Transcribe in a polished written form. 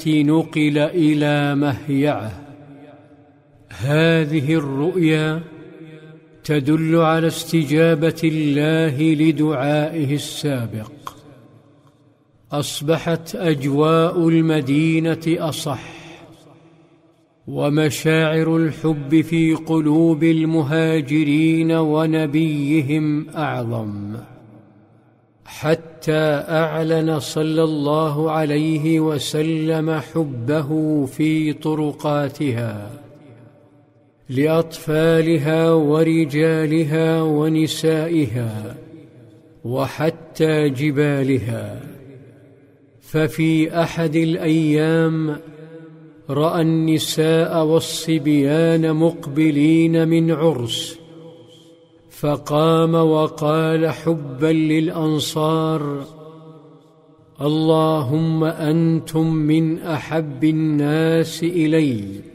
نقل إلى مهيعه. هذه الرؤيا تدل على استجابة الله لدعائه السابق. أصبحت أجواء المدينة أصح، ومشاعر الحب في قلوب المهاجرين ونبيهم أعظم، حتى أعلن صلى الله عليه وسلم حبه في طرقاتها لأطفالها ورجالها ونسائها وحتى جبالها. ففي أحد الأيام رأى النساء والصبيان مقبلين من عرس، فقام وقال حبا للأنصار: اللهم أنتم من أحب الناس إلي،